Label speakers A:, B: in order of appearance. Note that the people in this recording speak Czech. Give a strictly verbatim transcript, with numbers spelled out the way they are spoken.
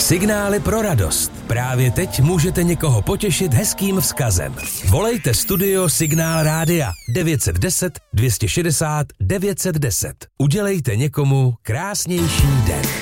A: Signály pro radost. Právě teď můžete někoho potěšit hezkým vzkazem. Volejte studio Signál Rádia devět set deset, dvě stě šedesát, devět set deset. Udělejte někomu krásnější den.